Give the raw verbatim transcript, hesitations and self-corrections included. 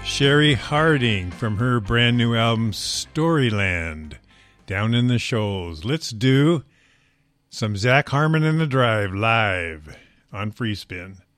Sherry Harding from her brand new album Storyland, Down in the Shoals. Let's do some Zach Harmon and the Drive live on Free Spin.